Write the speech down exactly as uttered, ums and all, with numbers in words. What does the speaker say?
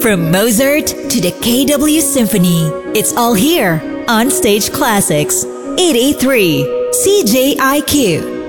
From Mozart to the K W Symphony, it's all here on Stage Classics. eight eighty-three C J I Q.